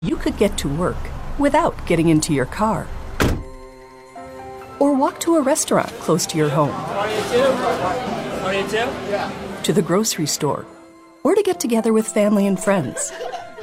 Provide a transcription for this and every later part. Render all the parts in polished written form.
You could get to work without getting into your car. Or walk to a restaurant close to your home. To the grocery store. Or to get together with family and friends.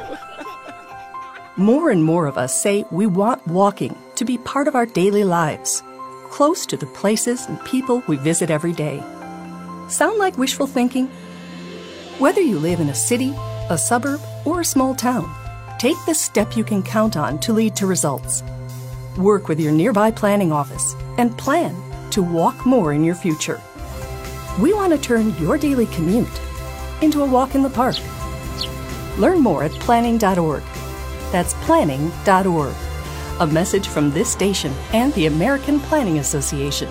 More and more of us say we want walking to be part of our daily lives, close to the places and people we visit every day. Sound like wishful thinking? Whether you live in a city, a suburb, or a small town, take the step you can count on to lead to results. Work with your nearby planning office and plan to walk more in your future. We want to turn your daily commute into a walk in the park. Learn more at planning.org. That's planning.org. A message from this station and the American Planning Association.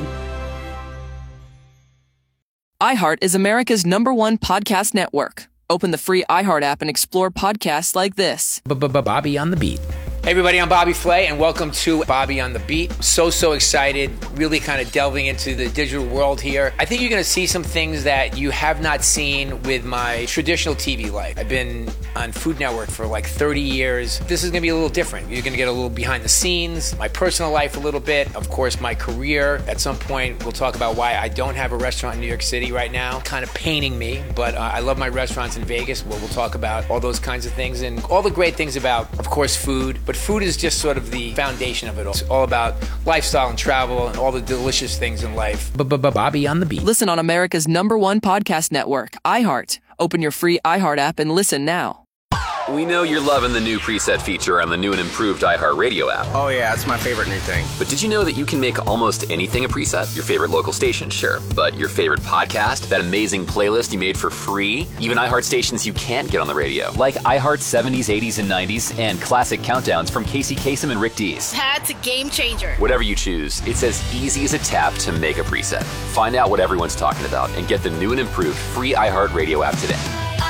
iHeart is America's #1 podcast network. Open the free iHeart app and explore podcasts like this. Bobby on the Beat. Hey everybody, I'm Bobby Flay, and welcome to Bobby on the Beat. So excited, really kind of delving into the digital world here. I think you're going to see some things that you have not seen with my traditional TV life. I've been on Food Network for like 30 years. This is going to be a little different. You're going to get a little behind the scenes, my personal life a little bit, of course my career. At some point, we'll talk about why I don't have a restaurant in New York City right now. Kind of paining me, but I love my restaurants in Vegas. We'll talk about all those kinds of things and all the great things about, of course, food. But food is just sort of the foundation of it all. It's all about lifestyle and travel and all the delicious things in life. Bobby on the Beat. Listen on America's #1 podcast network, iHeart. Open your free iHeart app and listen now. We know you're loving the new preset feature on the new and improved iHeartRadio app. Oh yeah, it's my favorite new thing. But did you know that you can make almost anything a preset? Your favorite local station, sure. But your favorite podcast, that amazing playlist you made for free, even iHeart stations you can't get on the radio, like iHeart 70s, 80s, and 90s, and classic countdowns from Casey Kasem and Rick Dees. That's a game changer. Whatever you choose, it's as easy as a tap to make a preset. Find out what everyone's talking about and get the new and improved free iHeartRadio app today.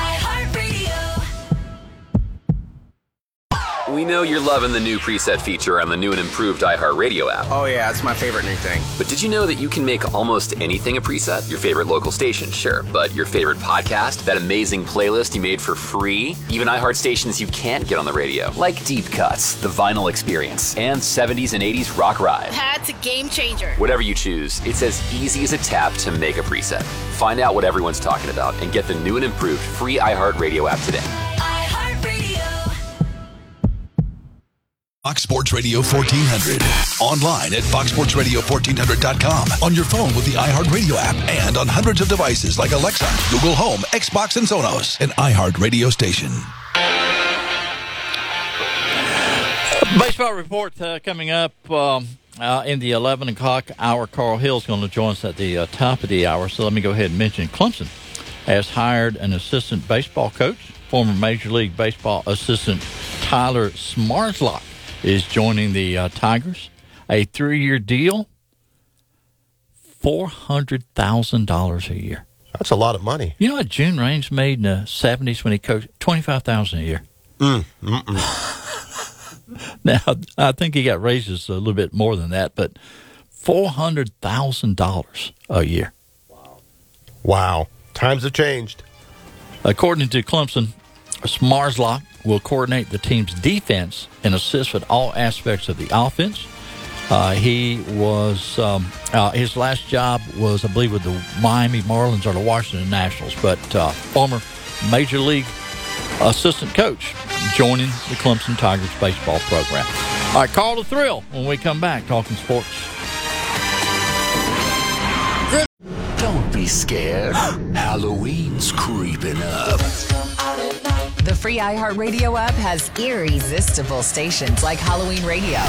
We know you're loving the new preset feature on the new and improved iHeartRadio app. Oh yeah, it's my favorite new thing. But did you know that you can make almost anything a preset? Your favorite local station, sure. But your favorite podcast, that amazing playlist you made for free, even iHeart stations you can't get on the radio, like Deep Cuts, The Vinyl Experience, and 70s and 80s Rock Ride. That's a game changer. Whatever you choose, it's as easy as a tap to make a preset. Find out what everyone's talking about and get the new and improved free iHeartRadio app today. Fox Sports Radio 1400. Online at foxsportsradio1400.com. On your phone with the iHeartRadio app and on hundreds of devices like Alexa, Google Home, Xbox, and Sonos. An iHeartRadio station. Baseball report coming up in the 11 o'clock hour. Carl Hill's going to join us at the top of the hour. So let me go ahead and mention Clemson has hired an assistant baseball coach. Former Major League Baseball assistant Tyler Smarslock is joining the Tigers. A 3-year deal, $400,000 a year. That's a lot of money. You know what June Raines made in the 70s when he coached? $25,000 a year. Now, I think he got raises a little bit more than that, but $400,000 a year. Wow. Times have changed. According to Clemson, Smarslock will coordinate the team's defense and assist with all aspects of the offense. He was his last job was, I believe, with the Miami Marlins or the Washington Nationals, but former Major League assistant coach joining the Clemson Tigers baseball program. All right, call the thrill when we come back talking sports. Don't be scared. Halloween's creeping up. The free iHeartRadio app has irresistible stations like Halloween Radio.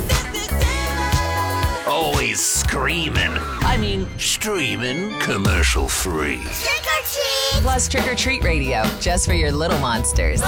Always screaming. I mean, streaming commercial free. Trick or treat! Plus Trick or Treat Radio, just for your little monsters.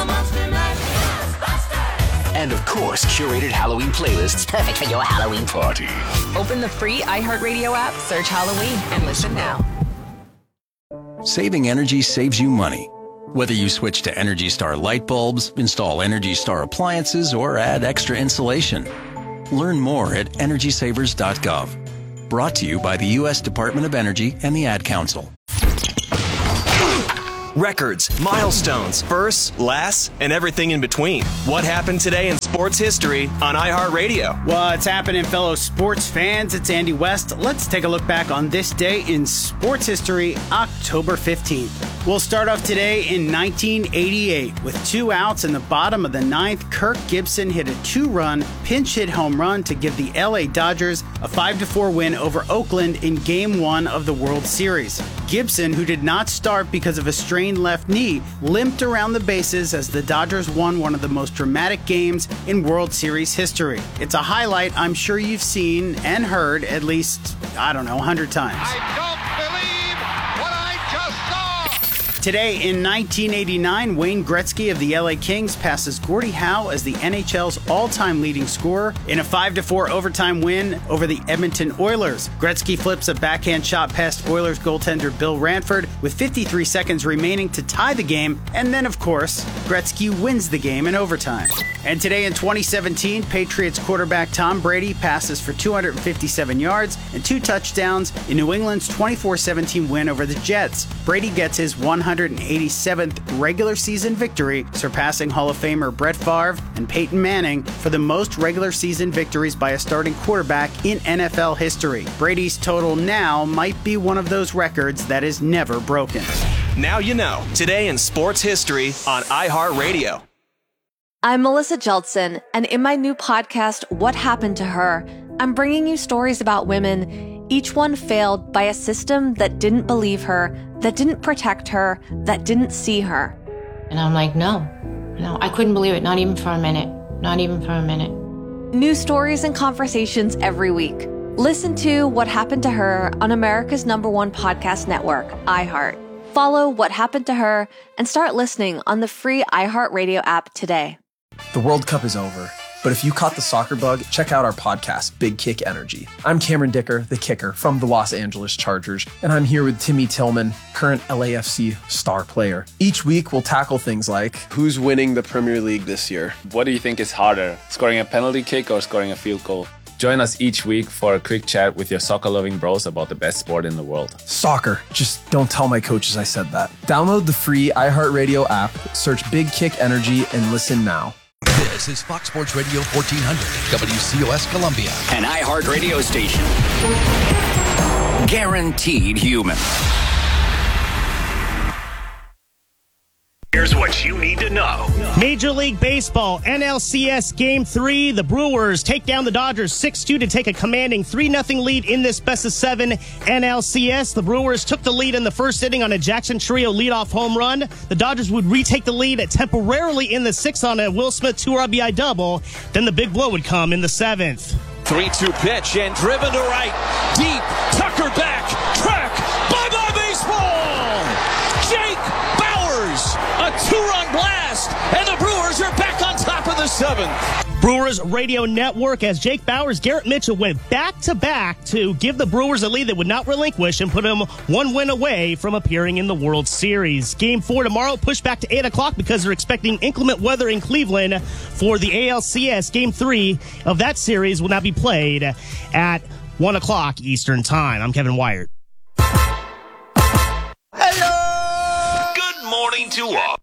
And of course, curated Halloween playlists perfect for your Halloween party. Open the free iHeartRadio app, search Halloween, and listen now. Saving energy saves you money. Whether you switch to Energy Star light bulbs, install Energy Star appliances, or add extra insulation. Learn more at EnergySavers.gov. Brought to you by the U.S. Department of Energy and the Ad Council. records, milestones, firsts, lasts, and everything in between. What happened today in sports history on iHeartRadio? What's happening, fellow sports fans? It's Andy West. Let's take a look back on this day in sports history, October 15th. We'll start off today in 1988. With 2 outs in the bottom of the 9th, Kirk Gibson hit a 2-run pinch hit home run to give the LA Dodgers a 5-4 win over Oakland in Game 1 of the World Series. Gibson, who did not start because of a strained left knee, limped around the bases as the Dodgers won one of the most dramatic games in World Series history. It's a highlight I'm sure you've seen and heard at least, 100 times. I don't believe what I just saw! Today in 1989, Wayne Gretzky of the LA Kings passes Gordie Howe as the NHL's all-time leading scorer in a 5-4 overtime win over the Edmonton Oilers. Gretzky flips a backhand shot past Oilers goaltender Bill Ranford with 53 seconds remaining to tie the game, and then, of course, Gretzky wins the game in overtime. And today in 2017, Patriots quarterback Tom Brady passes for 257 yards and 2 touchdowns in New England's 24-17 win over the Jets. Brady gets his 187th regular season victory, surpassing Hall of Famer Brett Favre and Peyton Manning for the most regular season victories by a starting quarterback in NFL history. Brady's total now might be one of those records that is never broken. Now you know. Today in sports history on iHeartRadio. I'm Melissa Jeldson, and in my new podcast, What Happened to Her, I'm bringing you stories about women, each one failed by a system that didn't believe her, that didn't protect her, that didn't see her. And I'm like, no, I couldn't believe it, not even for a minute, not even for a minute. New stories and conversations every week. Listen to What Happened to Her on America's #1 podcast network, iHeart. Follow What Happened to Her and start listening on the free iHeartRadio app today. The World Cup is over, but if you caught the soccer bug, check out our podcast, Big Kick Energy. I'm Cameron Dicker, the kicker from the Los Angeles Chargers, and I'm here with Timmy Tillman, current LAFC star player. Each week, we'll tackle things like, who's winning the Premier League this year? What do you think is harder, scoring a penalty kick or scoring a field goal? Join us each week for a quick chat with your soccer-loving bros about the best sport in the world. Soccer. Just don't tell my coaches I said that. Download the free iHeartRadio app, search Big Kick Energy, and listen now. This is Fox Sports Radio 1400, WCOS Columbia. An iHeart radio station. Guaranteed human. Here's what you need to know. Major League Baseball, NLCS Game 3. The Brewers take down the Dodgers 6-2 to take a commanding 3-0 lead in this best-of-7 NLCS. The Brewers took the lead in the first inning on a Jackson Trio leadoff home run. The Dodgers would retake the lead temporarily in the 6th on a Will Smith 2 RBI double. Then the big blow would come in the 7th. 3-2 pitch and driven to right. Deep. Tucker back. Track. Bye-bye baseball. Jake Bauers. A 2-run blast. And the Brewers are back on top of the 7th. Brewers Radio Network as Jake Bauers, Garrett Mitchell went back-to-back to give the Brewers a lead they would not relinquish and put them one win away from appearing in the World Series. Game 4 tomorrow pushed back to 8 o'clock because they're expecting inclement weather in Cleveland for the ALCS. Game 3 of that series will now be played at 1 o'clock Eastern Time. I'm Kevin Wyatt. Hello! Good morning to all.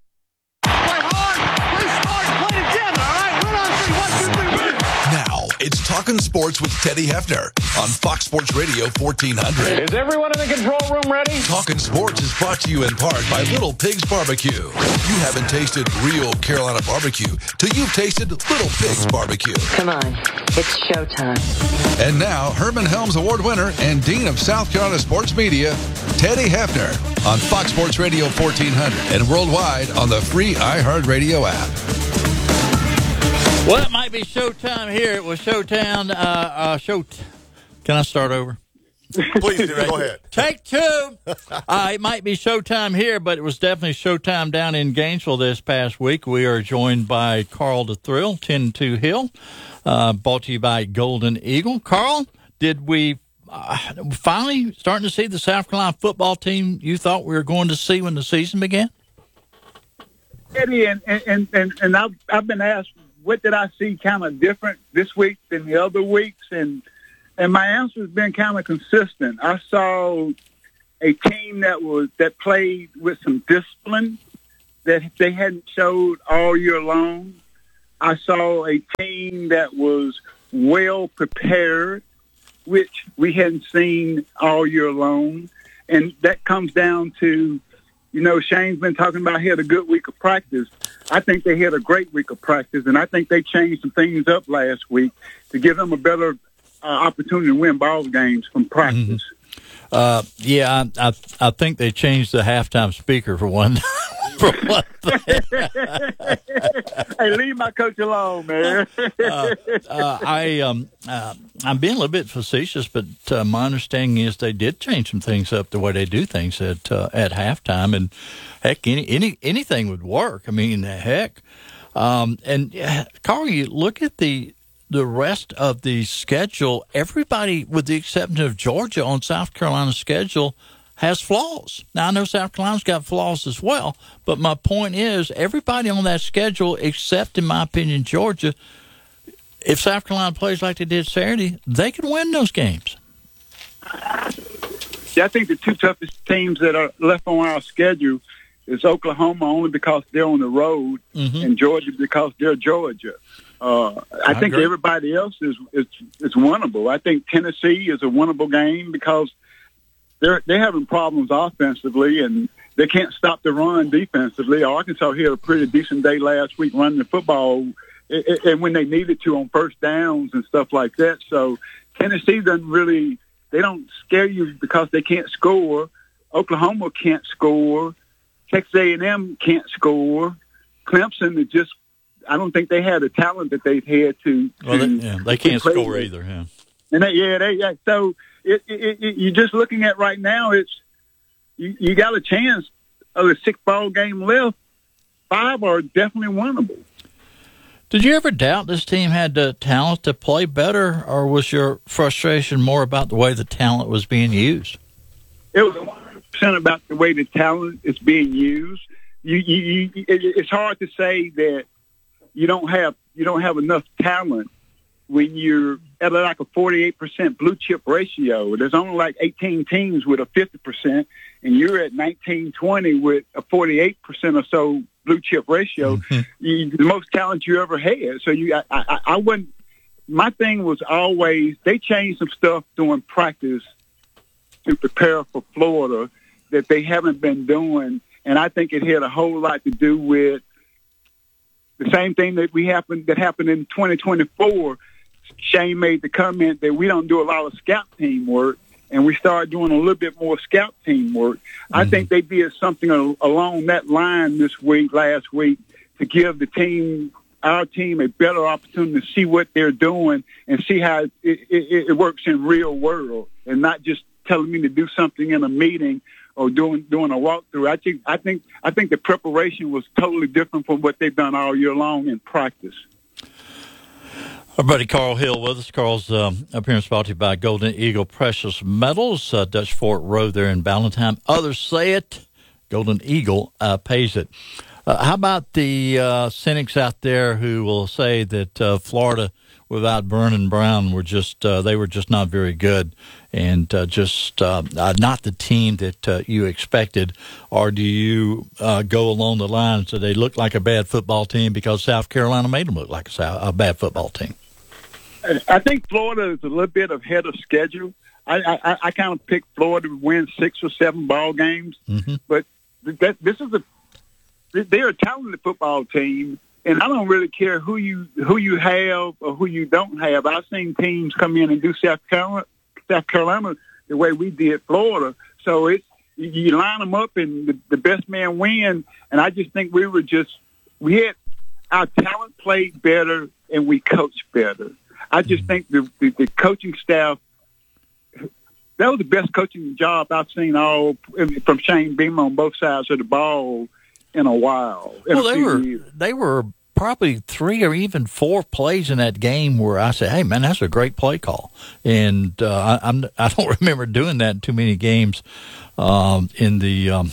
It's Talkin' Sports with Teddy Hefner on Fox Sports Radio 1400. Is everyone in the control room ready? Talkin' Sports is brought to you in part by Little Pig's Barbecue. You haven't tasted real Carolina barbecue till you've tasted Little Pig's Barbecue. Come on, it's showtime. And now, Herman Helms Award winner and Dean of South Carolina Sports Media, Teddy Hefner on Fox Sports Radio 1400 and worldwide on the free iHeartRadio app. Well, it might be showtime here. It was Showtown. Can I start over? Please do. Go ahead. Take 2. It might be showtime here, but it was definitely showtime down in Gainesville this past week. We are joined by Carl the Thrill, 10-2 Hill, brought to you by Golden Eagle. Carl, did we finally starting to see the South Carolina football team you thought we were going to see when the season began? Eddie, and I've been asked, what did I see kind of different this week than the other weeks? And my answer has been kind of consistent. I saw a team that played with some discipline that they hadn't showed all year long. I saw a team that was well prepared, which we hadn't seen all year long. And that comes down to, Shane's been talking about he had a good week of practice. I think they had a great week of practice, and I think they changed some things up last week to give them a better opportunity to win ball games from practice. I think they changed the halftime speaker for one. For one thing. Hey, leave my coach alone, man. I'm being a little bit facetious, but my understanding is they did change some things up the way they do things at halftime, and heck, anything would work. I mean, heck, and Carl, you look at the rest of the schedule. Everybody, with the exception of Georgia on South Carolina's schedule, has flaws. Now, I know South Carolina's got flaws as well, but my point is everybody on that schedule, except, in my opinion, Georgia, if South Carolina plays like they did Saturday, they can win those games. Yeah, I think the two toughest teams that are left on our schedule is Oklahoma, only because they're on the road, and Georgia because they're Georgia. I think agree. Everybody else is winnable. I think Tennessee is a winnable game because they're having problems offensively, and they can't stop the run defensively. Arkansas had a pretty decent day last week running the football, and when they needed to on first downs and stuff like that. So Tennessee they don't scare you because they can't score. Oklahoma can't score. Texas A&M can't score. Clemson is just, I don't think they had the talent that they've had to. Well, they can't score either. Yeah. And so you're just looking at right now. It's you got a chance of a 6 ball game left. 5 are definitely winnable. Did you ever doubt this team had the talent to play better, or was your frustration more about the way the talent was being used? It was 100% about the way the talent is being used. It's hard to say that you don't have enough talent when you're at like a 48% blue chip ratio. There's only like 18 teams with a 50%, and you're at 19-20 with a 48% or so blue chip ratio. The most talent you ever had. So I wouldn't. My thing was always they changed some stuff during practice to prepare for Florida that they haven't been doing, and I think it had a whole lot to do with the same thing that happened in 2024. Shane made the comment that we don't do a lot of scout team work, and we started doing a little bit more scout team work. I think they did something along that line last week, to give our team, a better opportunity to see what they're doing and see how it works in real world, and not just telling me to do something in a meeting or doing a walkthrough. I think the preparation was totally different from what they've done all year long in practice. Our buddy Carl Hill with us. Carl's appearance brought to you by Golden Eagle Precious Metals, Dutch Fort Road there in Ballantyne. Others say it. Golden Eagle pays it. How about the cynics out there who will say that Florida, without Vernon Brown, were just not very good and not the team that you expected? Or do you go along the lines that they look like a bad football team because South Carolina made them look like a bad football team? I think Florida is a little bit ahead of schedule. I kind of picked Florida to win 6 or 7 ball games, but they're a talented football team, and I don't really care who you have or who you don't have. I've seen teams come in and do South Carolina the way we did Florida. So you line them up and the best man win. And I just think we had our talent played better and we coached better. I just think the coaching staff, that was the best coaching job I've seen from Shane Beamer on both sides of the ball in a while. They were probably 3 or even 4 plays in that game where I said, "Hey, man, that's a great play call." And I don't remember doing that in too many games in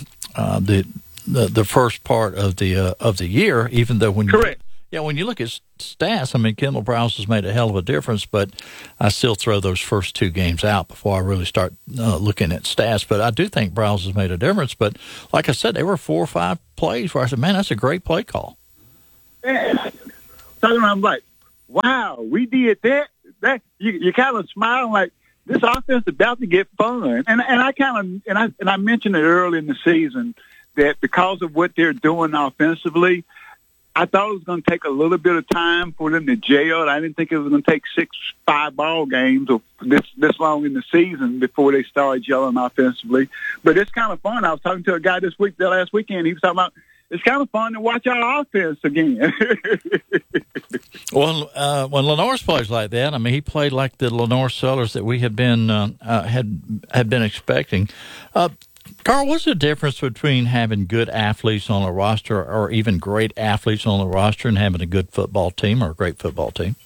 the first part of the year. Even though when you look at stats, I mean, Kendall Browse has made a hell of a difference, but I still throw those first 2 games out before I really start looking at stats. But I do think Browse has made a difference. But like I said, there were 4 or 5 plays where I said, man, that's a great play call. Yeah. So I'm like, wow, we did that. That you kind of smile like this offense is about to get fun. And I mentioned it early in the season that because of what they're doing offensively, I thought it was going to take a little bit of time for them to gel. I didn't think it was going to take 5 ball games or this long in the season before they started gelling offensively. But it's kind of fun. I was talking to a guy last weekend. He was talking about it's kind of fun to watch our offense again. Well, when Lenore plays like that, I mean, he played like the Lenore Sellers that we had been had been expecting. Carl, what's the difference between having good athletes on a roster or even great athletes on the roster and having a good football team or a great football team?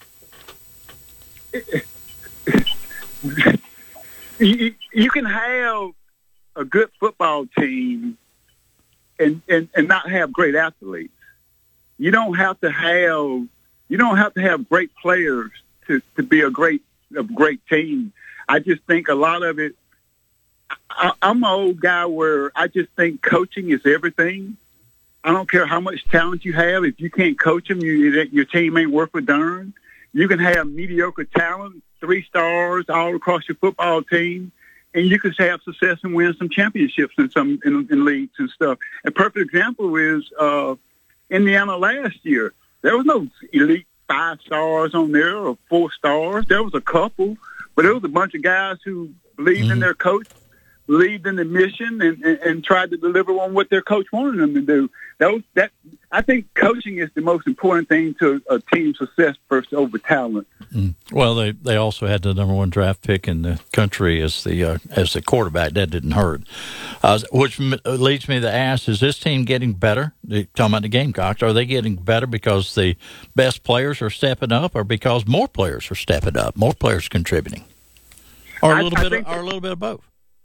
You can have a good football team and not have great athletes. You don't have to have great players to be a great team. I just think a lot of it. I'm an old guy where I just think coaching is everything. I don't care how much talent you have. If you can't coach them, your team ain't worth a darn. You can have mediocre talent, 3 stars all across your football team, and you can have success and win some championships in leagues and stuff. A perfect example is Indiana last year. There was no elite 5 stars on there or 4 stars. There was a couple, but it was a bunch of guys who believed in their coach, believed in the mission, and tried to deliver on what their coach wanted them to do. I think coaching is the most important thing to a team's success first over talent. Well, they also had the number 1 draft pick in the country as the quarterback. That didn't hurt. Which leads me to ask: is this team getting better? Talking about the Gamecocks, are they getting better because the best players are stepping up, or because more players are stepping up, more players contributing, or a little bit of both?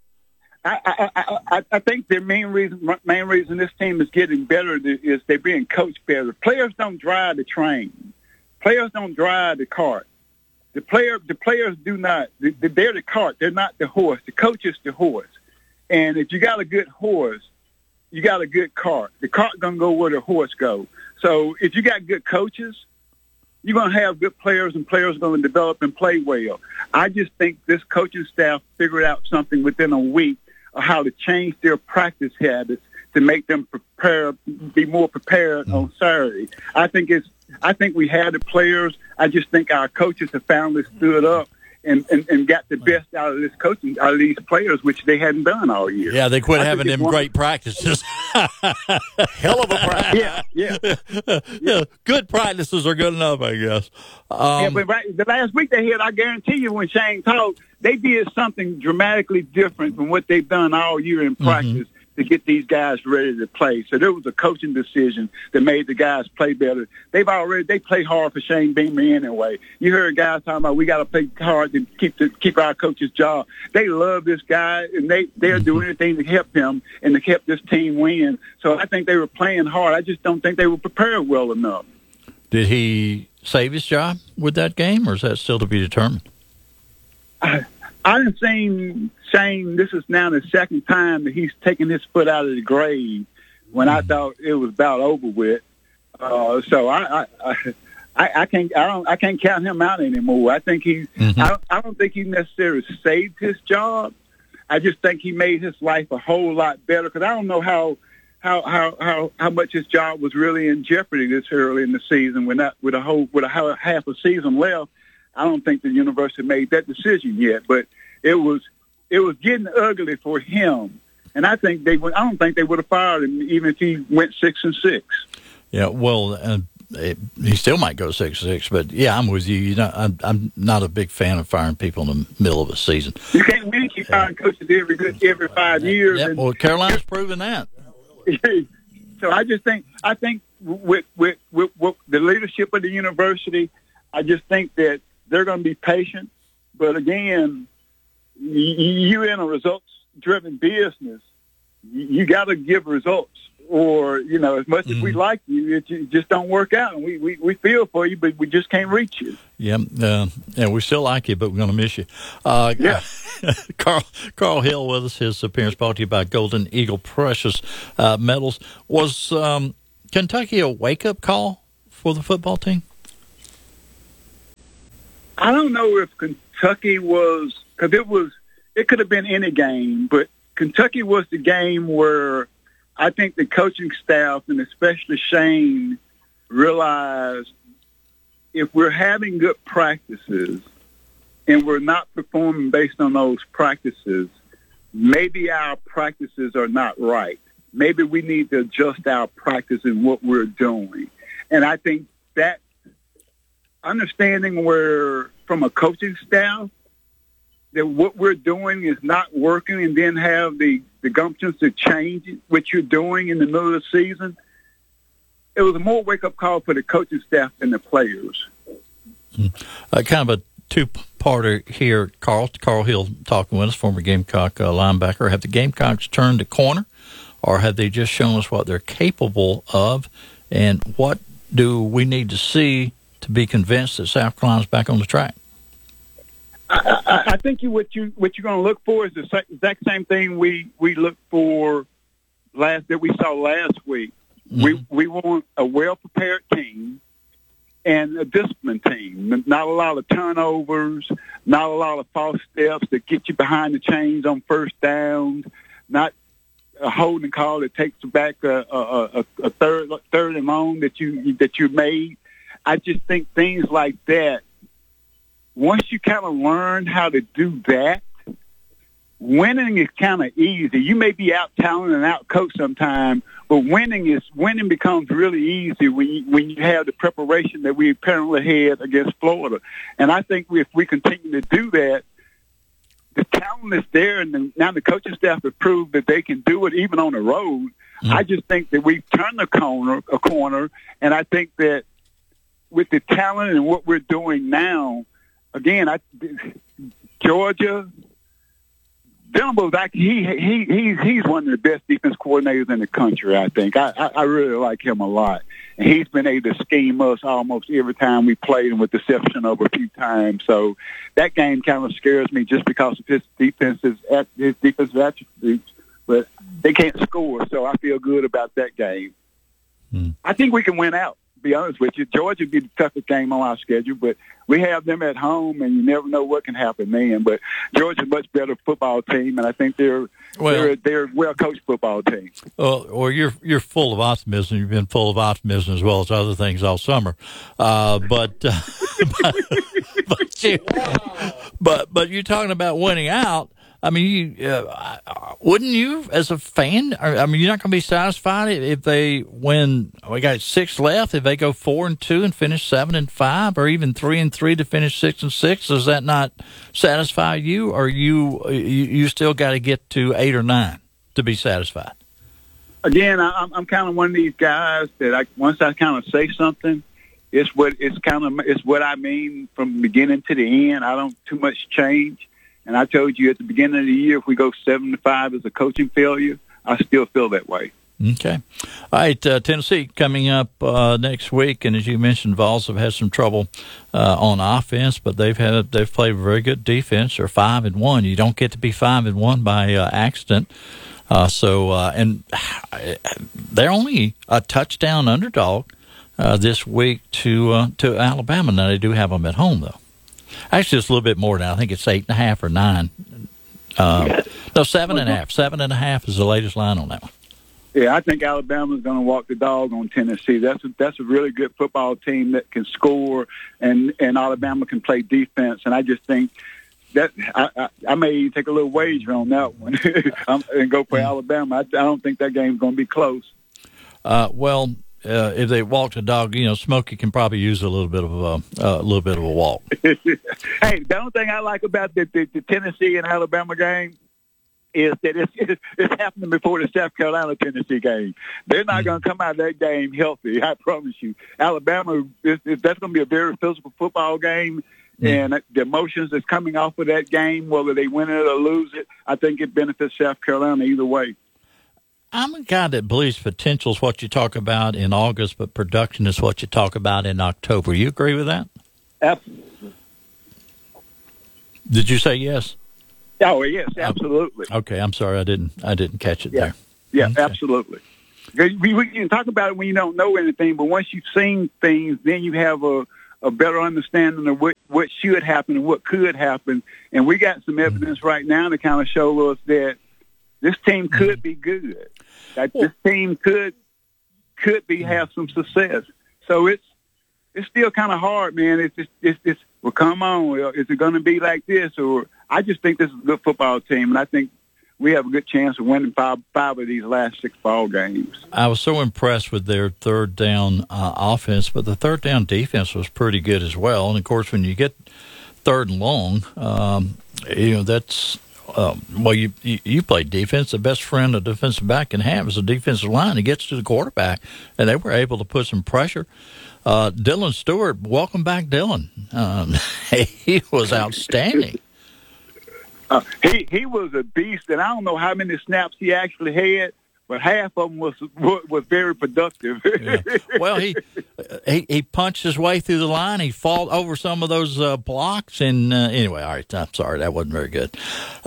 I think the main reason this team is getting better is they're being coached better. Players don't drive the train. Players don't drive the cart. The players do not. They're the cart. They're not the horse. The coach is the horse. And if you got a good horse, you got a good cart. The cart gonna go where the horse goes. So if you got good coaches, you're going to have good players, and players are going to develop and play well. I just think this coaching staff figured out something within a week of how to change their practice habits to make them be more prepared on Saturday. I think we had the players. I just think our coaches have finally stood up and got the best out of this coaching, out of these players, which they hadn't done all year. Yeah, they quit having them great practices. Hell of a practice. Yeah. Good practices are good enough, I guess. But the last week they had, I guarantee you, when Shane talked, they did something dramatically different from what they've done all year in practice to get these guys ready to play. So there was a coaching decision that made the guys play better. They play hard for Shane Beamer anyway. You heard guys talking about we got to play hard to keep our coach's job. They love this guy, and they're doing anything to help him and to help this team win. So I think they were playing hard. I just don't think they were prepared well enough. Did he save his job with that game, or is that still to be determined? I've seen Shane, this is now the second time that he's taken his foot out of the grave when I thought it was about over with. So I can't count him out anymore. I think I don't think he necessarily saved his job. I just think he made his life a whole lot better, because I don't know how much his job was really in jeopardy this early in the season with a half a season left. I don't think the university made that decision yet, but it was getting ugly for him, and I don't think they would have fired him even if he went 6-6. Yeah, well, he still might go 6-6, but yeah, I'm with you. I'm not a big fan of firing people in the middle of a season. You can't really keep firing coaches every 5 years. Yeah, well, Carolina's proven that. So I think with the leadership of the university, I just think that they're going to be patient. But again, you're in a results-driven business. You got to give results. or, as much as we like you, it just don't work out. And we feel for you, but we just can't reach you. Yeah, we still like you, but we're going to miss you. Yeah. Carl Hill with us. His appearance brought to you by Golden Eagle Precious Metals. Was Kentucky a wake-up call for the football team? I don't know if Kentucky was, because it could have been any game, but Kentucky was the game where I think the coaching staff, and especially Shane, realized if we're having good practices and we're not performing based on those practices, maybe our practices are not right. Maybe we need to adjust our practice in what we're doing. And I think that understanding where, from a coaching staff, that what we're doing is not working, and then have the gumption to change what you're doing in the middle of the season, it was a more wake-up call for the coaching staff than the players. Kind of a two-parter here, Carl. Carl Hill talking with us, former Gamecock linebacker. Have the Gamecocks turned the corner, or have they just shown us what they're capable of? And what do we need to see to be convinced that South Carolina's back on the track? I think what you're going to look for is the exact same thing we looked for that we saw last week. Mm-hmm. We want a well-prepared team and a disciplined team. Not a lot of turnovers, not a lot of false steps that get you behind the chains on first downs, not a holding call that takes back a third and long that you made. I just think things like that, once you kind of learn how to do that, winning is kind of easy. You may be out-talented and out-coached sometimes, but winning becomes really easy when you have the preparation that we apparently had against Florida. And I think if we continue to do that, the talent is there, and now the coaching staff have proved that they can do it even on the road. Mm-hmm. I just think that we've turned a corner, and I think that with the talent and what we're doing now, again, Georgia, Venables, he's one of the best defense coordinators in the country, I think. I really like him a lot. And he's been able to scheme us almost every time we played him, with the exception of a few times. So that game kind of scares me just because of his defensive attributes. But they can't score, so I feel good about that game. I think we can win out. Be honest with you, Georgia would be the toughest game on our schedule, but we have them at home, and you never know what can happen then. But Georgia's a much better football team, and I think they're a well-coached football team. Well, you're full of optimism. You've been full of optimism as well as other things all summer, but you're talking about winning out. I mean, wouldn't you, as a fan? I mean, you're not going to be satisfied if they win. We got 6 left. If they go 4-2 and finish 7-5, or even 3-3 to finish 6-6, does that not satisfy you? Or you still got to get to 8 or 9 to be satisfied? Again, I'm kind of one of these guys that once I kind of say something, it's what I mean from the beginning to the end. I don't too much change. And I told you at the beginning of the year, if we go 7-5 as a coaching failure, I still feel that way. Okay. All right, Tennessee coming up next week, and as you mentioned, Vols have had some trouble on offense, but they've played very good defense. They're 5-1. You don't get to be 5-1 by accident. And they're only a touchdown underdog this week to Alabama. Now they do have them at home though. Actually, it's a little bit more now. I think it's 8.5 or 9. No, 7.5. 7.5 is the latest line on that one. Yeah, I think Alabama's going to walk the dog on Tennessee. That's a really good football team that can score, and Alabama can play defense. And I just think that I may take a little wager on that one and go for Alabama. I don't think that game's going to be close. If they walk the dog, Smokey can probably use a little bit of a walk. Hey, the only thing I like about the Tennessee and Alabama game is that it's happening before the South Carolina-Tennessee game. They're not going to come out of that game healthy, I promise you. Alabama, that's going to be a very physical football game, and the emotions that's coming off of that game, whether they win it or lose it, I think it benefits South Carolina either way. I'm a guy that believes potential is what you talk about in August, but production is what you talk about in October. You agree with that? Absolutely. Did you say yes? Oh, yes, absolutely. Okay, I'm sorry, I didn't catch it there. Yeah, Okay. absolutely. We can talk about it when you don't know anything, but once you've seen things, then you have a better understanding of what should happen and what could happen. And we got some evidence right now to kind of show us that this team could be good. That this team could have some success. So it's still kind of hard, man. It's well, come on, is it going to be like this? Or I just think this is a good football team, and I think we have a good chance of winning five of these last 6 ball games. I was so impressed with their third down offense, but the third down defense was pretty good as well. And of course, when you get third and long, that's you play defense. The best friend a defensive back can have is a defensive line. He gets to the quarterback, and they were able to put some pressure. Dylan Stewart, welcome back, Dylan. He was outstanding. He was a beast, and I don't know how many snaps he actually had, but half of them was very productive. Yeah. Well, he punched his way through the line. He fought over some of those blocks, and anyway, all right. I'm sorry, that wasn't very good.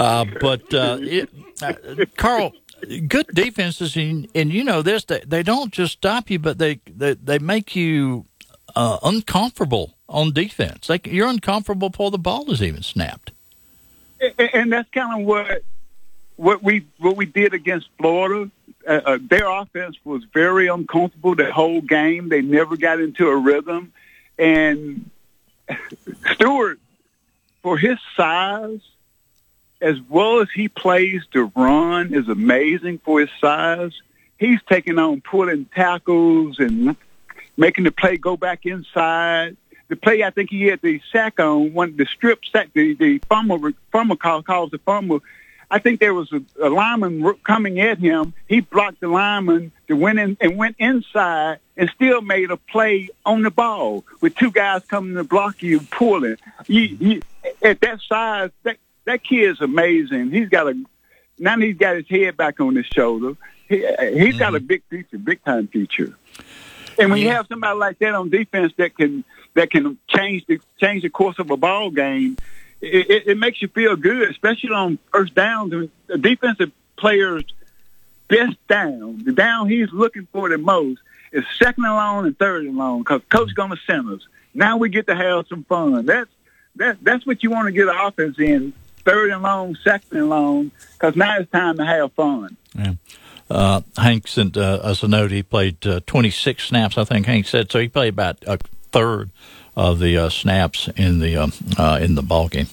Carl, good defenses, and you know this. They don't just stop you, but they make you uncomfortable on defense. You're uncomfortable before the ball is even snapped. And that's kind of what we did against Florida. Their offense was very uncomfortable the whole game. They never got into a rhythm. And Stewart, for his size, as well as he plays to run, is amazing for his size. He's taking on pulling tackles and making the play go back inside. The play I think he had the sack on, the strip sack, the fumble calls the fumble. I think there was a lineman coming at him. He blocked the lineman that went inside and still made a play on the ball with 2 guys coming to block you, pulling. At that size, that kid's amazing. He's got his head back on his shoulder. He's got a big future, big time future. And when you have somebody like that on defense that can change the course of a ball game, it makes you feel good, especially on first downs. The defensive player's best down, the down he's looking for the most, is second and long and third and long because coach's going to send us. Now we get to have some fun. That's what you want to get an offense in, third and long, second and long, because now it's time to have fun. Yeah. Hank sent us a note. He played 26 snaps, I think Hank said. So he played about a third of the snaps in the ball game.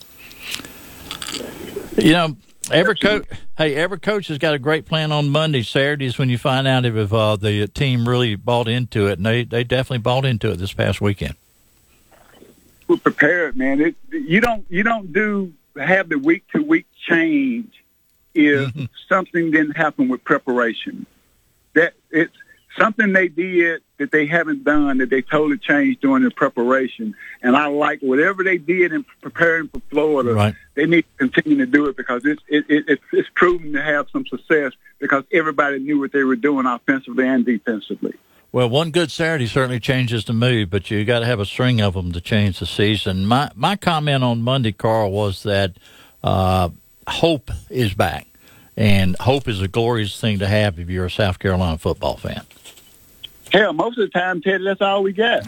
You know, every coach has got a great plan on Monday. Saturdays when you find out if the team really bought into it, and they definitely bought into it this past weekend. We're prepared, man. You don't have the week to week change if something didn't happen with preparation. That it's something they did that they haven't done that they totally changed during the preparation. And I like whatever they did in preparing for Florida. Right. They need to continue to do it because it's proven to have some success because everybody knew what they were doing offensively and defensively. Well, one good Saturday certainly changes the mood, but you got to have a string of them to change the season. My comment on Monday, Carl, was that hope is back, and hope is a glorious thing to have if you're a South Carolina football fan. Hell, most of the time, Teddy, that's all we got.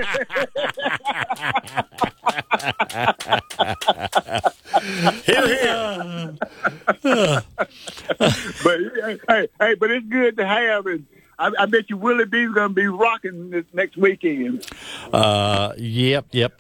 But it's good to have, and I bet you Willie B's going to be rocking this next weekend. Yep.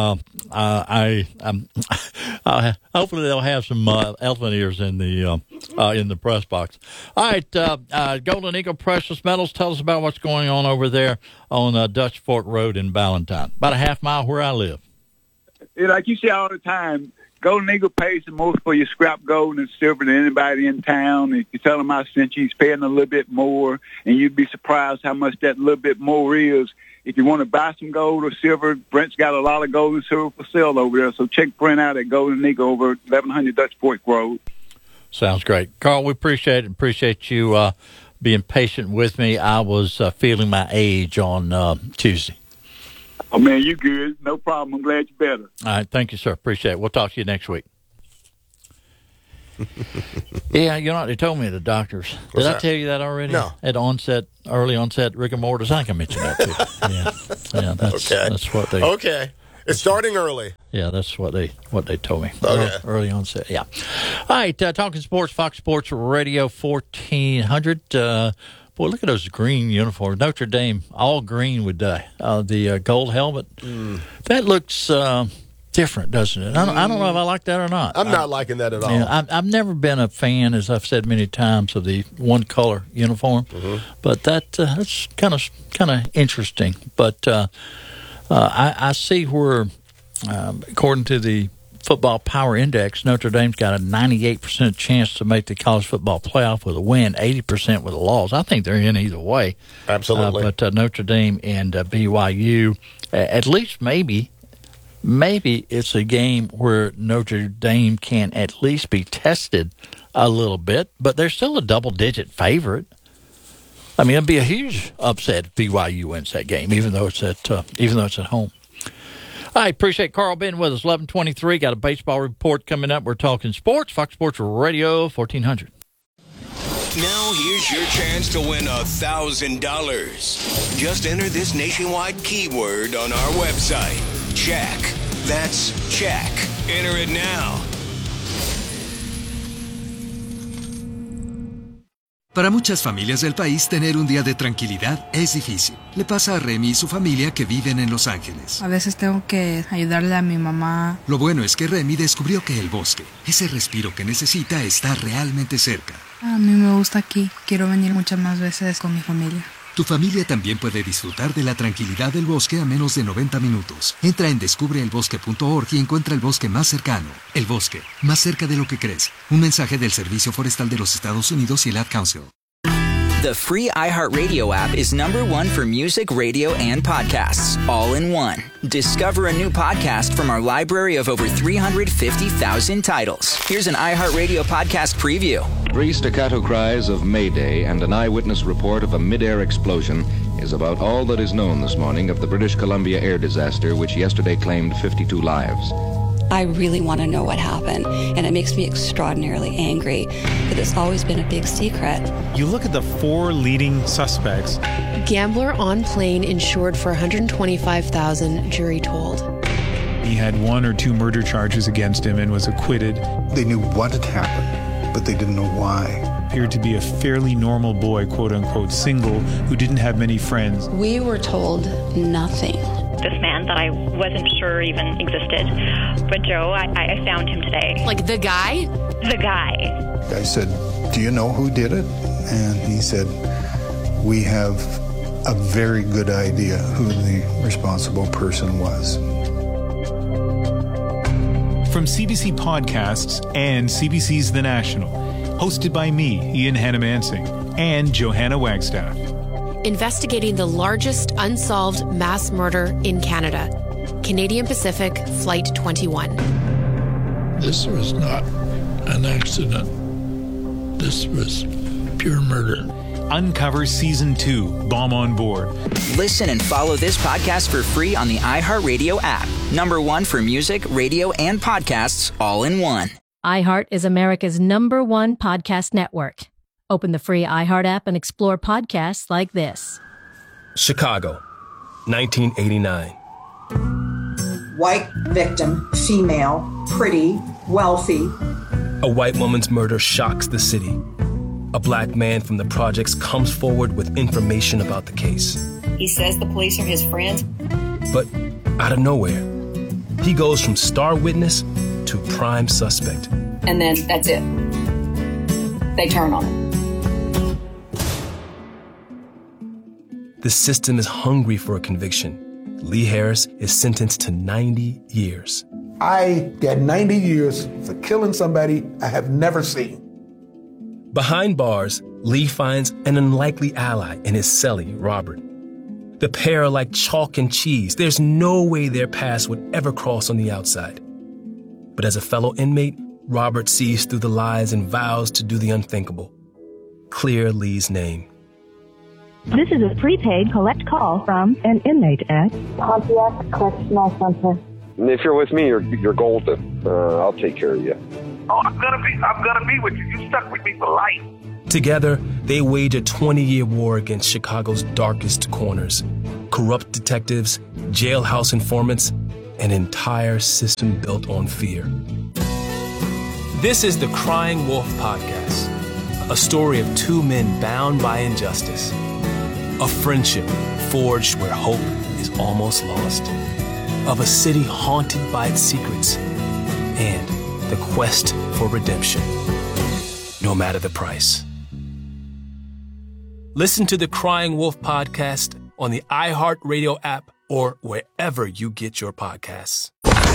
Hopefully they'll have some elephant ears in the press box. All right, Golden Eagle Precious Metals. Tell us about what's going on over there on Dutch Fork Road in Ballantyne, about a half mile where I live. Like you say all the time, Golden Eagle pays the most for your scrap gold and silver than anybody in town. If you tell them I sent you, he's paying a little bit more, and you'd be surprised how much that little bit more is. If you want to buy some gold or silver, Brent's got a lot of gold and silver for sale over there. So check Brent out at Golden Eagle over 1100 Dutch Fork Road. Sounds great. Carl, we appreciate it. Appreciate you being patient with me. I was feeling my age on Tuesday. Oh, man, you good. No problem. I'm glad you're better. All right. Thank you, sir. Appreciate it. We'll talk to you next week. Yeah, you know what they told me, the doctors. Did I tell you that already? No. At early onset rigor mortis. I think I mentioned that too. Yeah, that's what they. Okay, it's starting early. Yeah, that's what they told me. Okay. Early onset. Yeah. All right, talking sports, Fox Sports Radio 1400. Boy, look at those green uniforms. Notre Dame, all green with the gold helmet. That looks different, doesn't it? I don't know if I like that or not. I'm not liking that at all. Yeah, I've never been a fan, as I've said many times, of the one-color uniform, but that's kind of interesting. But I see where, according to the Football Power Index, Notre Dame's got a 98% chance to make the college football playoff with a win, 80% with a loss. I think they're in either way. Absolutely. But Notre Dame and BYU, at least maybe it's a game where Notre Dame can at least be tested a little bit, but they're still a double-digit favorite. I mean, it'd be a huge upset if BYU wins that game, even though it's at home. I appreciate Carl being with us. 11:23. Got a baseball report coming up. We're talking sports. Fox Sports Radio 1400. Now here's your chance to win $1,000. Just enter this nationwide keyword on our website. Check. That's check. Enter it now. Para muchas familias del país, tener un día de tranquilidad es difícil. Le pasa a Remy y su familia que viven en Los Ángeles. A veces tengo que ayudarle a mi mamá. Lo bueno es que Remy descubrió que el bosque, ese respiro que necesita, está realmente cerca. A mí me gusta aquí. Quiero venir muchas más veces con mi familia. Tu familia también puede disfrutar de la tranquilidad del bosque a menos de 90 minutos. Entra en descubreelbosque.org y encuentra el bosque más cercano. El bosque, más cerca de lo que crees. Un mensaje del Servicio Forestal de los Estados Unidos y el Ad Council. The free iHeartRadio app is #1 for music, radio, and podcasts, all in one. Discover a new podcast from our library of over 350,000 titles. Here's an iHeartRadio podcast preview. 3 staccato cries of Mayday and an eyewitness report of a mid-air explosion is about all that is known this morning of the British Columbia air disaster, which yesterday claimed 52 lives. I really want to know what happened, and it makes me extraordinarily angry that it's always been a big secret. You look at the 4 leading suspects. Gambler on plane insured for $125,000, jury told. He had 1 or 2 murder charges against him and was acquitted. They knew what had happened, but they didn't know why. Appeared to be a fairly normal boy, quote-unquote single, who didn't have many friends. We were told nothing. This man that I wasn't sure even existed. But Joe, I found him today. Like the guy? The guy. I said, "Do you know who did it?" And he said, "We have a very good idea who the responsible person was." From CBC Podcasts and CBC's The National, hosted by me, Ian Hannamansing, and Johanna Wagstaff. Investigating the largest unsolved mass murder in Canada. Canadian Pacific Flight 21. This was not an accident. This was pure murder. Uncover Season 2, Bomb on Board. Listen and follow this podcast for free on the iHeartRadio app. #1 for music, radio, and podcasts, all in one. iHeart is America's #1 podcast network. Open the free iHeart app and explore podcasts like this. Chicago, 1989. White victim, female, pretty, wealthy. A white woman's murder shocks the city. A black man from the projects comes forward with information about the case. He says the police are his friends. But out of nowhere, he goes from star witness to prime suspect. And then that's it. They turn on him. The system is hungry for a conviction. Lee Harris is sentenced to 90 years. I got 90 years for killing somebody I have never seen. Behind bars, Lee finds an unlikely ally in his cellie, Robert. The pair are like chalk and cheese. There's no way their paths would ever cross on the outside. But as a fellow inmate, Robert sees through the lies and vows to do the unthinkable. clear Lee's name. This is a prepaid collect call from an inmate at Pontiac Correctional Center. If you're with me, you're golden. I'll take care of you. Oh, I'm gonna be with you. You stuck with me for life. Together, they wage a 20-year war against Chicago's darkest corners. Corrupt detectives, jailhouse informants, an entire system built on fear. This is the Crying Wolf Podcast, a story of two men bound by injustice, a friendship forged where hope is almost lost, of a city haunted by its secrets, and the quest for redemption, no matter the price. Listen to the Crying Wolf Podcast on the iHeartRadio app or wherever you get your podcasts.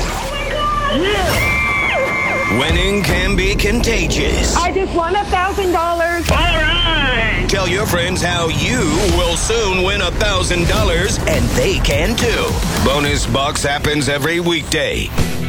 Winning can be contagious. I just won $1,000. All right! Tell your friends how you will soon win $1,000, and they can too. Bonus Bucks happens every weekday.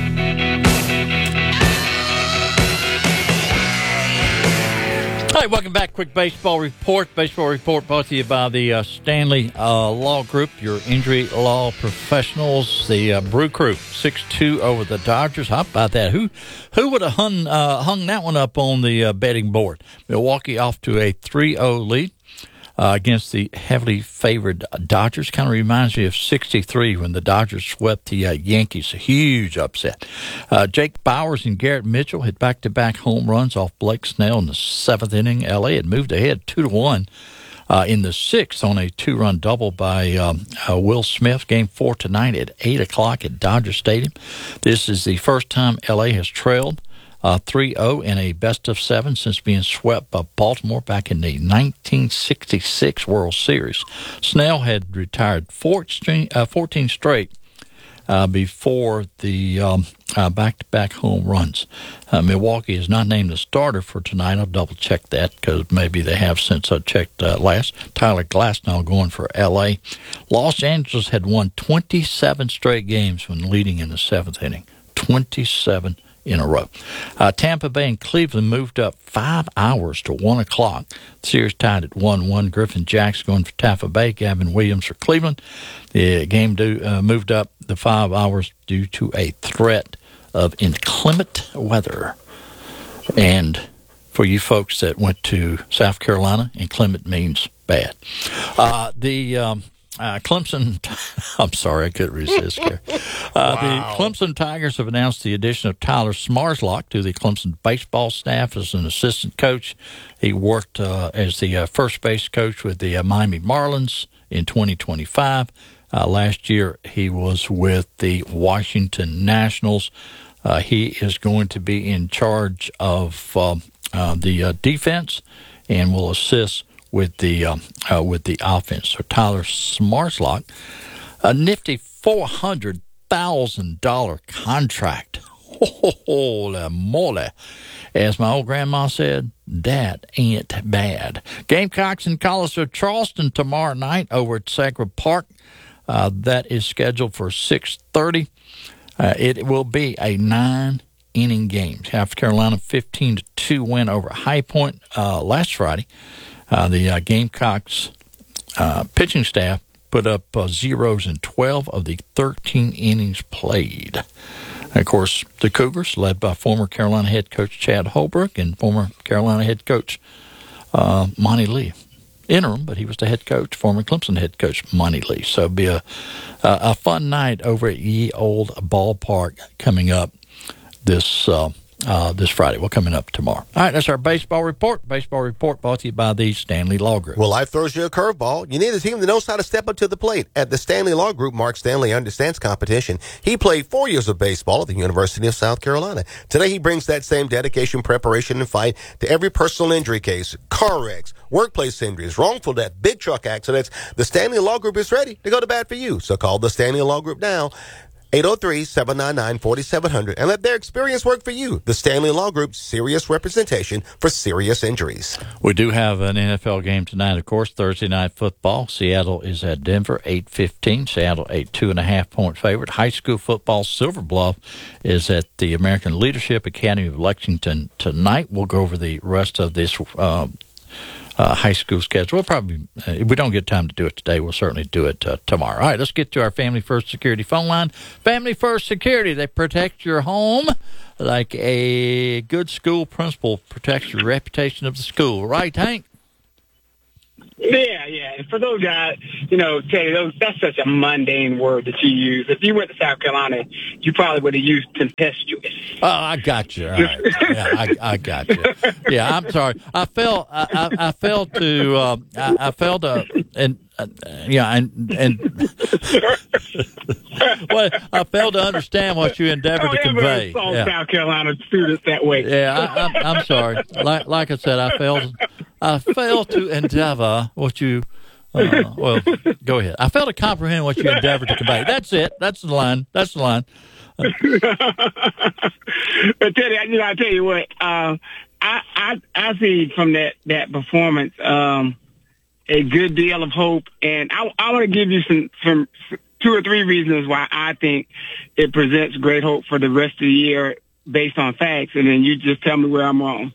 Hey, welcome back. Quick baseball report. Baseball report brought to you by the Stanley Law Group, your injury law professionals. The Brew Crew, 6-2 over the Dodgers. How about that? Who would have hung that one up on the betting board? Milwaukee off to a 3-0 lead against the heavily favored Dodgers. Kind of reminds me of 63 when the Dodgers swept the Yankees. A huge upset. Jake Bowers and Garrett Mitchell hit back-to-back home runs off Blake Snell in the 7th inning. L.A. had moved ahead 2-1 in the 6th on a 2-run double by Will Smith. Game 4 tonight at 8 o'clock at Dodger Stadium. This is the first time L.A. has trailed 3-0 in a best-of-7 since being swept by Baltimore back in the 1966 World Series. Snell had retired 14 straight before the back-to-back home runs. Milwaukee is not named the starter for tonight. I'll double-check that because maybe they have since I checked last. Tyler Glasnow going for L.A. Los Angeles had won 27 straight games when leading in the 7th inning. 27 in a row. Tampa Bay and Cleveland moved up 5 hours to 1 o'clock. The series tied at 1-1. Griffin Jackson going for Tampa Bay, Gavin Williams for Cleveland. The game moved up the 5 hours due to a threat of inclement weather. And for you folks that went to South Carolina, inclement means bad. Clemson, I'm sorry, I couldn't resist here. The Clemson Tigers have announced the addition of Tyler Smarslock to the Clemson baseball staff as an assistant coach. He worked as the first base coach with the Miami Marlins in 2025. Last year, he was with the Washington Nationals. He is going to be in charge of the defense and will assist with the offense. So Tyler Smarslock, a nifty $400,000 contract. Holy moly. As my old grandma said, that ain't bad. Gamecocks and College of Charleston tomorrow night over at Sacred Park. That is scheduled for 6:30. It will be a 9-inning game. South Carolina 15-2 win over High Point last Friday. The Gamecocks pitching staff put up zeros in 12 of the 13 innings played. And of course, the Cougars, led by former Carolina head coach Chad Holbrook and former Carolina head coach Monty Lee. Interim, but he was the head coach, former Clemson head coach Monty Lee. So it'll be a fun night over at Ye Old Ballpark coming up this Friday. Well, coming up tomorrow. All right, that's our baseball report. Baseball report brought to you by the Stanley Law Group. Well, life throws you a curveball. You need a team that knows how to step up to the plate. At the Stanley Law Group, Mark Stanley understands competition. He played 4 years of baseball at the University of South Carolina. Today, he brings that same dedication, preparation, and fight to every personal injury case, car wrecks, workplace injuries, wrongful death, big truck accidents. The Stanley Law Group is ready to go to bat for you. So call the Stanley Law Group now. 803-799-4700, and let their experience work for you. The Stanley Law Group, serious representation for serious injuries. We do have an NFL game tonight, of course, Thursday Night Football. Seattle is at Denver, 8:15. Seattle, a 2.5-point favorite. High school football, Silver Bluff is at the American Leadership Academy of Lexington tonight. We'll go over the rest of this high school schedule. We'll probably, if we don't get time to do it today, we'll certainly do it tomorrow. All right, let's get to our Family First Security phone line. Family First Security, they protect your home like a good school principal protects your reputation of the school. Right, Hank? Yeah. For those guys, Teddy, that's such a mundane word that you use. If you went to South Carolina, you probably would have used tempestuous. Oh, I got you. All right. Yeah, I got you. Yeah, I'm sorry. I failed to well, I failed to understand what you endeavored to convey. South Carolina students that way. Yeah, I'm sorry. Like I said, I failed to endeavor what you. Well, go ahead. I failed to comprehend what you endeavored to convey. That's it. That's the line. But Teddy, I tell you what. I see from that performance a good deal of hope, and I want to give you some 2 or 3 reasons why I think it presents great hope for the rest of the year based on facts, and then you just tell me where I'm wrong.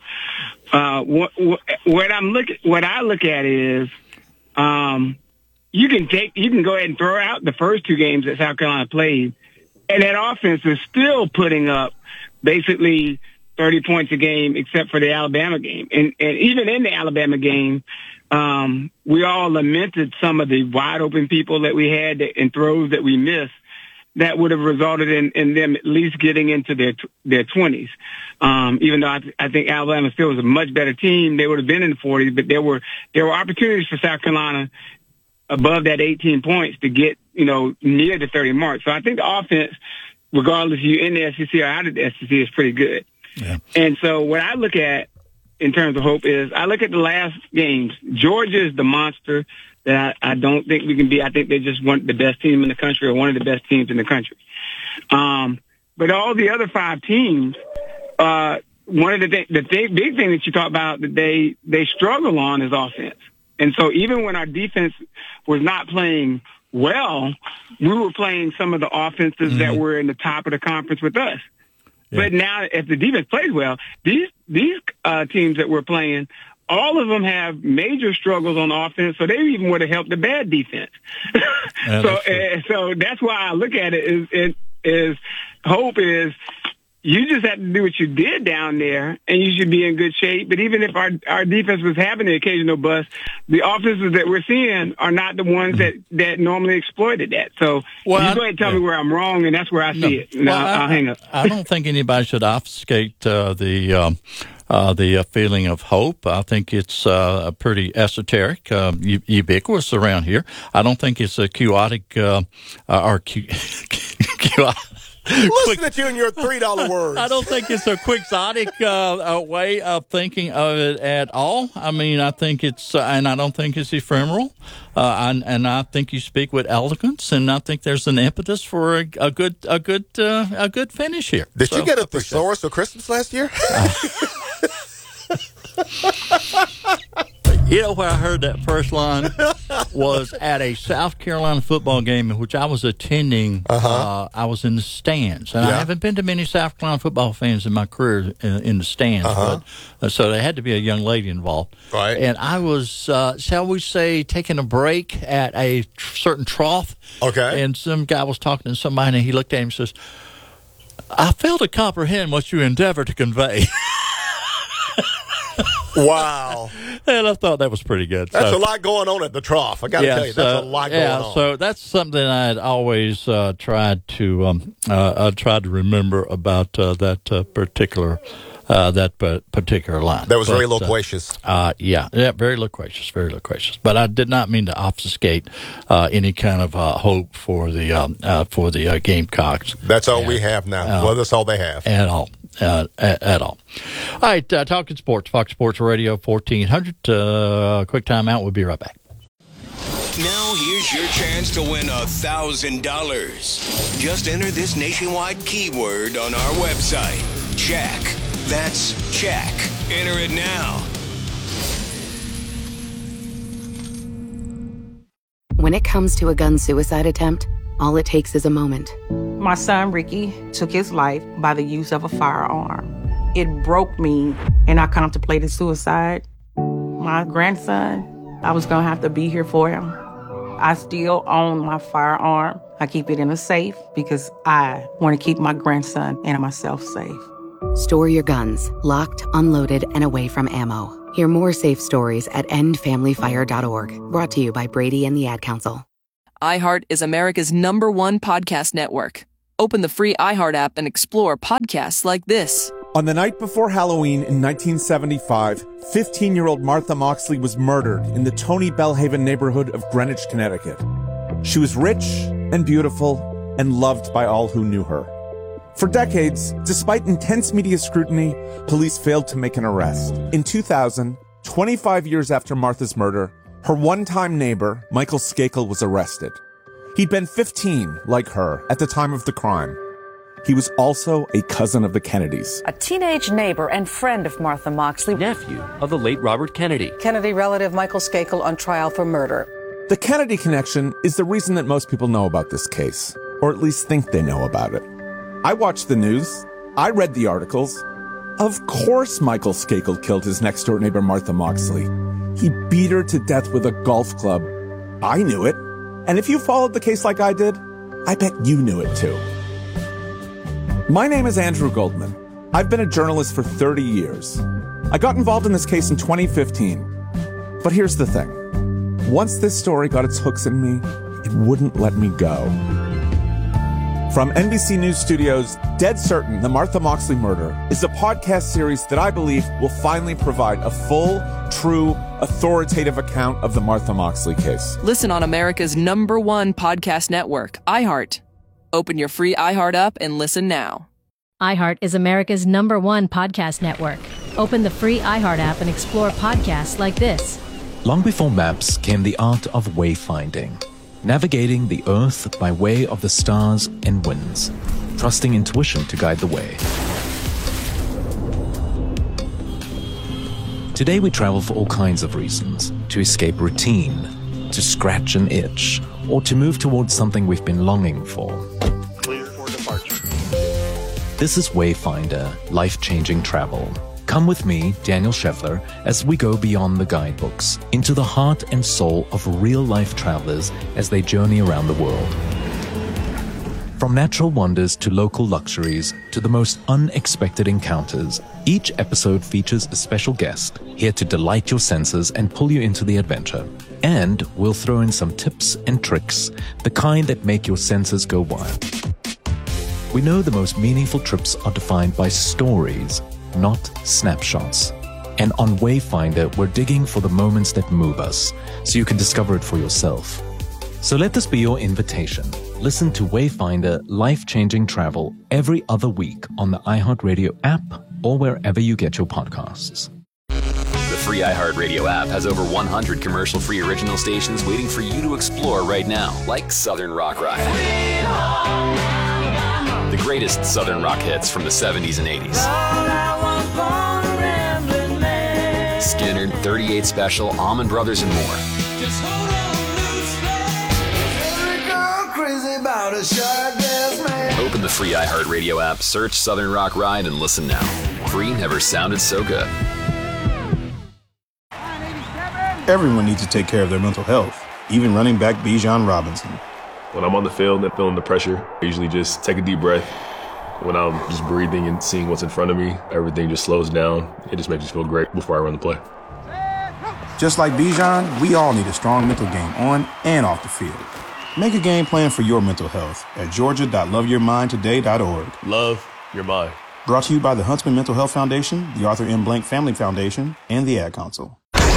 What I look at is you can go ahead and throw out the first 2 games that South Carolina played, and that offense is still putting up basically 30 points a game, except for the Alabama game. And even in the Alabama game, we all lamented some of the wide open people that we had and throws that we missed that would have resulted in them at least getting into their 20s. Even though I think Alabama still was a much better team, they would have been in the 40s, but there were opportunities for South Carolina above that 18 points to get, near the 30 mark. So I think the offense, regardless if you're in the SEC or out of the SEC, is pretty good. Yeah. And so what I look at in terms of hope is I look at the last games. Georgia is the monster that I don't think we can be. I think they're just the best team in the country, or one of the best teams in the country. But all the other 5 teams, one of the big thing that you talk about that they struggle on is offense. And so even when our defense was not playing well, we were playing some of the offenses that were in the top of the conference with us. Yeah. But now, if the defense plays well, these teams that we're playing, all of them have major struggles on offense, so they even would have helped the bad defense. Yeah, so that's why I look at it is hope is you just have to do what you did down there, and you should be in good shape. But even if our defense was having the occasional bust, the offenses that we're seeing are not the ones that normally exploited that. So you go ahead and tell me where I'm wrong, and that's where I see it. And I'll hang up. I don't think anybody should obfuscate the feeling of hope. I think it's pretty esoteric, ubiquitous around here. I don't think it's a chaotic Listen at you and your $3 words. I don't think it's a quixotic way of thinking of it at all. I mean, I think it's, and I don't think it's ephemeral. And I think you speak with elegance, and I think there's an impetus for a good finish here. Did you get a thesaurus for Christmas last year? You know where I heard that first line was at a South Carolina football game in which I was attending. I was in the stands, and I haven't been to many South Carolina football fans in my career in the stands. But, so there had to be a young lady involved. Right. And I was, shall we say, taking a break at a certain trough. Okay. And some guy was talking to somebody, and he looked at him and says, "I fail to comprehend what you endeavor to convey." Wow. And I thought that was pretty good. That's a lot going on at the trough. I got to tell you, that's a lot going on. So that's something I had always tried to remember about that particular line. That was very loquacious. Very loquacious. But I did not mean to obfuscate any kind of hope for the Gamecocks. That's all we have now. Well, that's all they have. At all. All right, Talking Sports, Fox Sports Radio 1400. Quick time out. We'll be right back. Now here's your chance to win $1,000. Just enter this nationwide keyword on our website. Check. That's check. Enter it now. When it comes to a gun suicide attempt, all it takes is a moment. My son, Ricky, took his life by the use of a firearm. It broke me, and I contemplated suicide. my grandson, I was going to have to be here for him. I still own my firearm. I keep it in a safe because I want to keep my grandson and myself safe. Store your guns, locked, unloaded, and away from ammo. Hear more safe stories at endfamilyfire.org. Brought to you by Brady and the Ad Council. iHeart is America's #1 podcast network. Open the free iHeart app and explore podcasts like this. On the night before Halloween in 1975, 15-year-old Martha Moxley was murdered in the Tony Bellhaven neighborhood of Greenwich, Connecticut. She was rich and beautiful and loved by all who knew her. For decades, despite intense media scrutiny, police failed to make an arrest. In 2000, 25 years after Martha's murder, her one-time neighbor, Michael Skakel, was arrested. He'd been 15, like her, at the time of the crime. He was also a cousin of the Kennedys. A teenage neighbor and friend of Martha Moxley. Nephew of the late Robert Kennedy. Kennedy relative Michael Skakel on trial for murder. The Kennedy connection is the reason that most people know about this case, or at least think they know about it. I watched the news. I read the articles. Of course Michael Skakel killed his next-door neighbor Martha Moxley. He beat her to death with a golf club. I knew it. And if you followed the case like I did, I bet you knew it too. My name is Andrew Goldman. I've been a journalist for 30 years. I got involved in this case in 2015. But here's the thing. Once this story got its hooks in me, it wouldn't let me go. From NBC News Studios, Dead Certain, The Martha Moxley Murder is a podcast series that I believe will finally provide a full, true, authoritative account of the Martha Moxley case. Listen on America's #1 podcast network, iHeart. Open your free iHeart app and listen now. iHeart is America's #1 podcast network. Open the free iHeart app and explore podcasts like this. Long before maps came the art of wayfinding, navigating the earth by way of the stars and winds, trusting intuition to guide the way. Today we travel for all kinds of reasons: to escape routine, to scratch an itch, or to move towards something we've been longing for. Clear for departure. This is Wayfinder, life-changing travel. Come with me, Daniel Scheffler, as we go beyond the guidebooks, into the heart and soul of real-life travelers as they journey around the world. From natural wonders to local luxuries to the most unexpected encounters, each episode features a special guest here to delight your senses and pull you into the adventure. And we'll throw in some tips and tricks, the kind that make your senses go wild. We know the most meaningful trips are defined by stories, not snapshots. And on Wayfinder, we're digging for the moments that move us, so you can discover it for yourself. So let this be your invitation. Listen to Wayfinder Life-Changing Travel every other week on the iHeartRadio app or wherever you get your podcasts. The free iHeartRadio app has over 100 commercial-free original stations waiting for you to explore right now, like Southern Rock Ride. The greatest Southern rock hits from the 70s and 80s. Skinner, 38 Special, Allman Brothers, and more. Open the free iHeartRadio app, search Southern Rock Ride, and listen now. Free never sounded so good. Everyone needs to take care of their mental health, even running back Bijan Robinson. When I'm on the field and feeling the pressure, I usually just take a deep breath. When I'm just breathing and seeing what's in front of me, everything just slows down. It just makes me feel great before I run the play. Just like Bijan, we all need a strong mental game on and off the field. Make a game plan for your mental health at georgia.loveyourmindtoday.org. Love your mind. Brought to you by the Huntsman Mental Health Foundation, the Arthur M. Blank Family Foundation, and the Ad Council.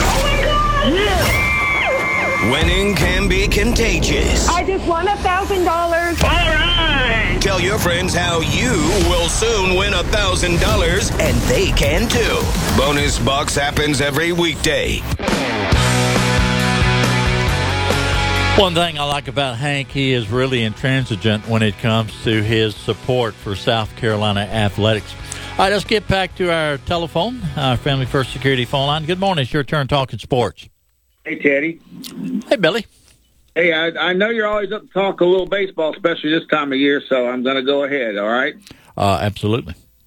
Winning can be contagious. I just won $1,000. All right! Tell your friends how you will soon win $1,000, and they can too. Bonus Bucks happens every weekday. One thing I like about Hank, he is really intransigent when it comes to his support for South Carolina athletics. All right, let's get back to our telephone, our Family First Security phone line. Good morning. It's your turn talking sports. Hey, Teddy. Hey, Billy. Hey, I know you're always up to talk a little baseball, especially this time of year, so I'm going to go ahead, all right? Absolutely.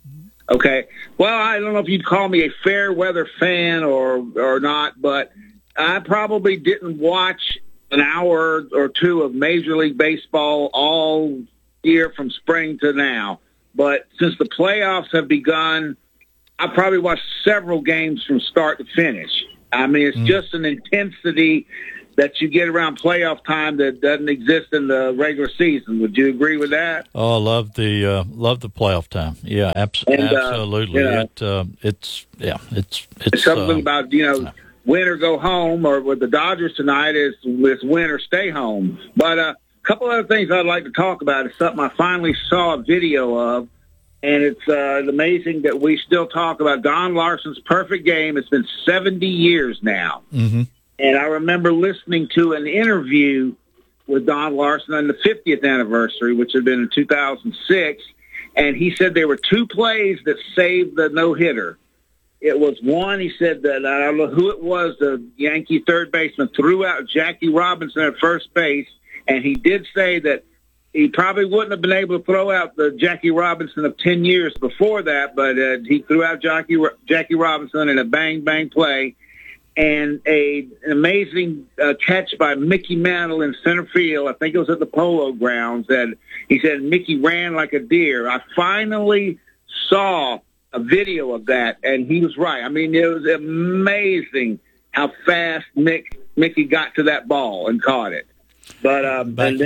Okay. Well, I don't know if you'd call me a fair weather fan or not, but I probably didn't watch an hour or two of Major League Baseball all year from spring to now. But since the playoffs have begun, I probably watched several games from start to finish. I mean, it's just an intensity that you get around playoff time that doesn't exist in the regular season. Would you agree with that? Oh, I love the playoff time. Yeah, absolutely. It's something about win or go home, or with the Dodgers tonight is win or stay home. But a couple other things I'd like to talk about is something I finally saw a video of, and it's amazing that we still talk about Don Larson's perfect game. It's been 70 years now. Mm-hmm. And I remember listening to an interview with Don Larson on the 50th anniversary, which had been in 2006, and he said there were two plays that saved the no-hitter. It was one, he said that, I don't know who it was, the Yankee third baseman threw out Jackie Robinson at first base, and he did say that he probably wouldn't have been able to throw out the Jackie Robinson of 10 years before that, but he threw out Jackie Robinson in a bang-bang play. And an amazing catch by Mickey Mantle in center field. I think it was at the Polo Grounds. And he said Mickey ran like a deer. I finally saw a video of that, and he was right. I mean, it was amazing how fast Mickey got to that ball and caught it. But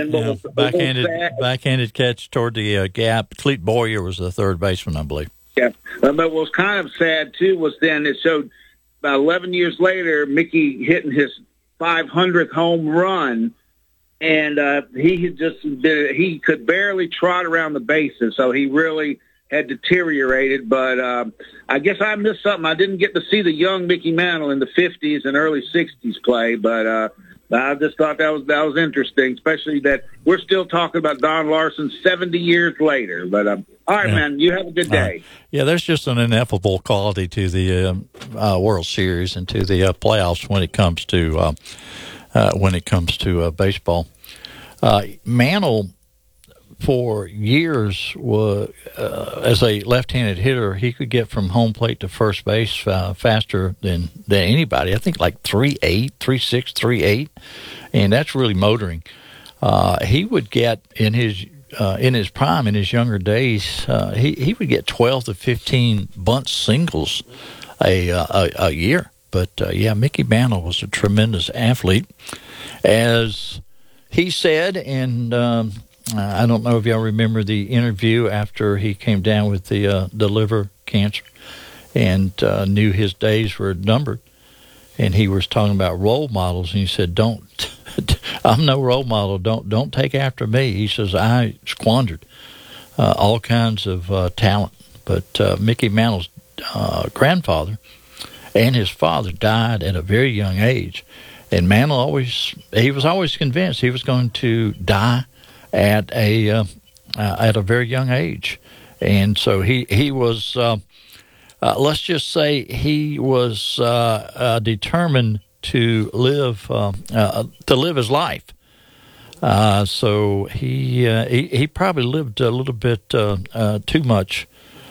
backhanded catch toward the gap. Clete Boyer was the third baseman, I believe. Yeah, but what was kind of sad too was then it showed. About 11 years later, Mickey hitting his 500th home run, and he could barely trot around the bases, so he really had deteriorated. But I guess I missed something. I didn't get to see the young Mickey Mantle in the 50s and early 60s play, but I just thought that was interesting, especially that we're still talking about Don Larson 70 years later. But all right, man, you have a good day. Yeah, there's just an ineffable quality to the World Series and to the playoffs when it comes to baseball. Mantle, for years, was as a left-handed hitter, he could get from home plate to first base faster than anybody. I think like 3.8, 3.6, 3.8, and that's really motoring. He would get in his prime, in his younger days, he would get 12 to 15 bunt singles a year. But Mickey Mantle was a tremendous athlete, as he said, and I don't know if y'all remember the interview after he came down with the liver cancer and knew his days were numbered. And he was talking about role models, and he said, I'm no role model. Don't take after me. He says, I squandered all kinds of talent. But Mickey Mantle's grandfather and his father died at a very young age. And Mantle was always convinced he was going to die at a very young age, and so he was. Let's just say he was determined to live his life. So he probably lived a little bit too much.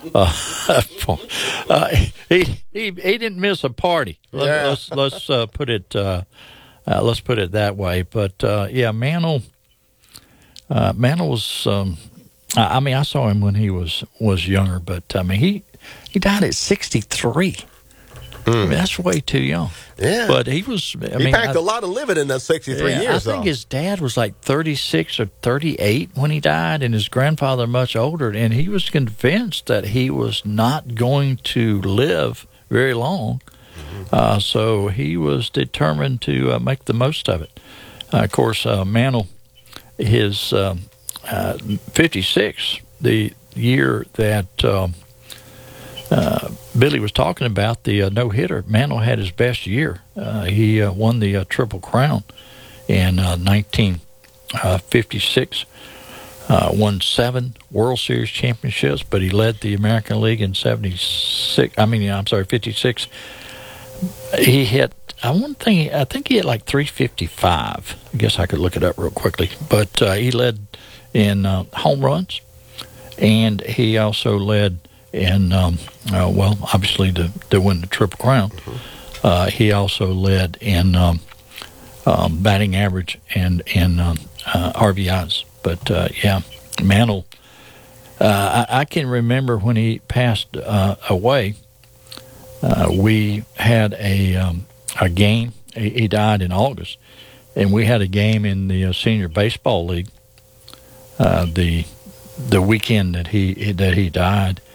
He didn't miss a party. Let's put it that way. But Mantle. Mantle was. I saw him when he was younger, but he died at 63. I mean, that's way too young. Yeah, but he was. He packed a lot of living in that 63 years. I think his dad was like 36 or 38 when he died, and his grandfather much older, and he was convinced that he was not going to live very long. So he was determined to make the most of it. Of course, Mantle. His 56, the year that Billy was talking about, the no-hitter, Mantle had his best year. He won the Triple Crown in 1956, won 7 World Series championships, but he led the American League in 56. He hit. I think he had like 355. I guess I could look it up real quickly. But he led in home runs, and he also led and obviously to win the Triple Crown. He also led in batting average and RBIs. But Mantle. I can remember when he passed away. We had a game. He died in August, and we had a game in the Senior Baseball League. The weekend that he died,